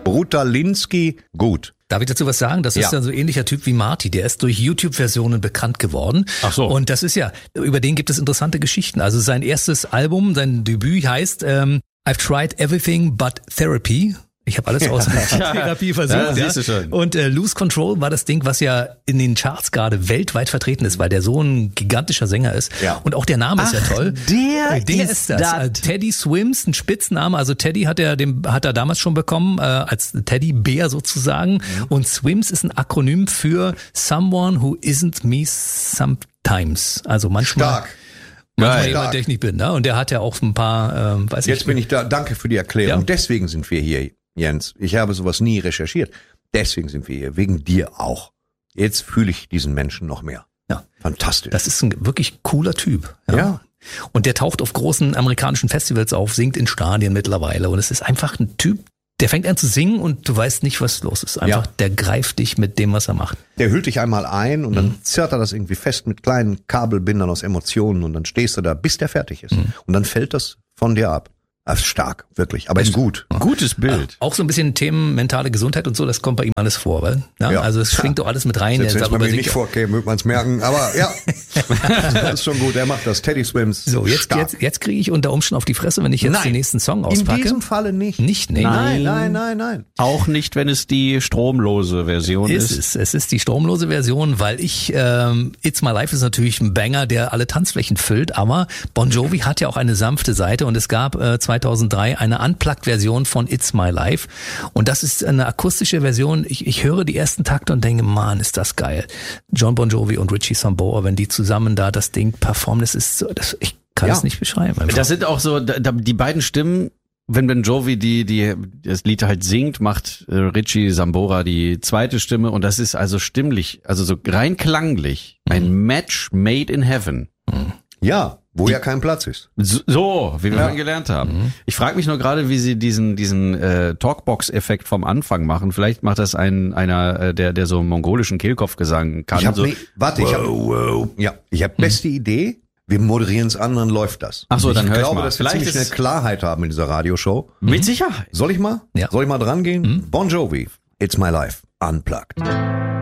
Brutalinski, gut. Darf ich dazu was sagen? Das ist ja so ein ähnlicher Typ wie Marty. Der ist durch YouTube-Versionen bekannt geworden. Ach so. Und das ist über den gibt es interessante Geschichten. Also sein erstes Album, sein Debüt heißt I've Tried Everything But Therapy. Ich habe alles aus Therapie versucht. Ja, siehst du schon. Und Lose Control war das Ding, was ja in den Charts gerade weltweit vertreten ist, weil der so ein gigantischer Sänger ist. Ja. Und auch der Name ist ja toll. Der ist das. Teddy Swims, ein Spitzname. Also Teddy hat er damals schon bekommen, als Teddybär sozusagen. Und Swims ist ein Akronym für Someone Who Isn't Me Sometimes. Also manchmal. Stark. Manchmal jemand, der ich nicht bin. Ne? Und der hat ja auch ein paar, Jetzt bin ich da. Danke für die Erklärung. Ja. Deswegen sind wir hier, Jens. Ich habe sowas nie recherchiert. Deswegen sind wir hier. Wegen dir auch. Jetzt fühle ich diesen Menschen noch mehr. Ja. Fantastisch. Das ist ein wirklich cooler Typ. Ja. Und der taucht auf großen amerikanischen Festivals auf, singt in Stadien mittlerweile. Und es ist einfach ein Typ, der fängt an zu singen und du weißt nicht, was los ist. Einfach, der greift dich mit dem, was er macht. Der hüllt dich einmal ein und dann zerrt er das irgendwie fest mit kleinen Kabelbindern aus Emotionen und dann stehst du da, bis der fertig ist. Und dann fällt das von dir ab. Das ist stark, wirklich. Aber ist gut. Gutes Bild. Auch so ein bisschen Themen mentale Gesundheit und so, das kommt bei ihm alles vor, weil, ja. Also es schwingt doch alles mit rein. Jetzt bei mir nicht vorkäme, würde man es merken, aber ja, das ist schon gut, er macht das. Teddy Swims. So, jetzt kriege ich unter Umständen auf die Fresse, wenn ich jetzt den nächsten Song auspacke. In diesem Falle nicht. Nicht, nee. Nein. Auch nicht, wenn es die stromlose Version ist. Es ist die stromlose Version, weil It's My Life ist natürlich ein Banger, der alle Tanzflächen füllt, aber Bon Jovi hat ja auch eine sanfte Seite und es gab 2003 eine Unplugged-Version von It's My Life und das ist eine akustische Version. Ich höre die ersten Takte und denke, Mann, ist das geil. John Bon Jovi und Richie Sambora, wenn die zusammen da das Ding performen, ich kann es nicht beschreiben. Einfach. Das sind auch so, die beiden Stimmen, wenn Bon Jovi das Lied halt singt, macht Richie Sambora die zweite Stimme und das ist also stimmlich, also so rein klanglich, ein Match made in heaven. Ja, wo ja kein Platz ist. So, wie wir dann gelernt haben. Ich frage mich nur gerade, wie sie diesen Talkbox-Effekt vom Anfang machen. Vielleicht macht das einer, der so mongolischen Kehlkopfgesang kann. Ich habe beste Idee. Wir moderieren es an, dann läuft das. Ach so, dann hör ich glaube, mal. dass wir ziemlich schnell Klarheit haben in dieser Radioshow. Mit Sicherheit. Soll ich mal? Ja. Soll ich mal dran gehen? Bon Jovi, It's My Life, Unplugged.